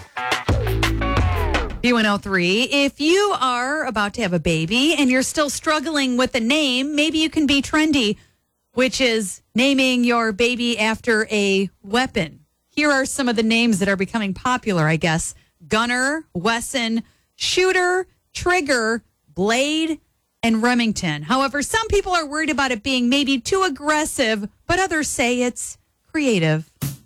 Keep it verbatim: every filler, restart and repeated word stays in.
B one oh three, if you are about to have a baby and you're still struggling with a name, maybe you can be trendy, which is naming your baby after a weapon. Here are some of the names that are becoming popular, I guess. Gunner, Wesson, Shooter, Trigger, Blade, and Remington. However, some people are worried about it being maybe too aggressive, but others say it's creative.